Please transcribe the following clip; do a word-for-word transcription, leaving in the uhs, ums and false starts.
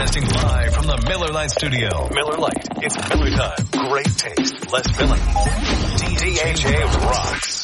Broadcasting live from the Miller Lite studio. Miller Lite. It's Miller time. Great taste. Less filling. D H A rocks.